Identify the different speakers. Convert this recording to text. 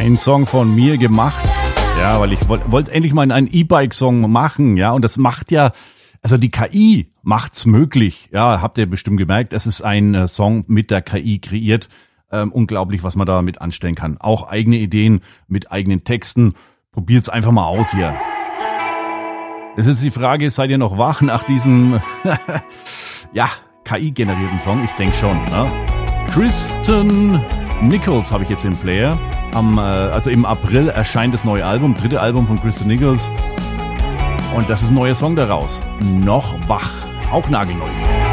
Speaker 1: Ein Song von mir gemacht. Ja, weil ich wollte endlich mal einen E-Bike-Song machen, ja, und das macht ja, also die KI macht's möglich. Ja, habt ihr bestimmt gemerkt, es ist ein Song mit der KI kreiert. Unglaublich, was man damit anstellen kann. Auch eigene Ideen mit eigenen Texten. Probiert's einfach mal aus hier. Das ist jetzt die Frage, seid ihr noch wach nach diesem ja, KI-generierten Song? Ich denke schon. Ne? Kristen Nichols habe ich jetzt im Player. Also im April erscheint das neue Album, dritte Album von Kristen Nichols. Und das ist ein neuer Song daraus. Noch wach. Auch nagelneu.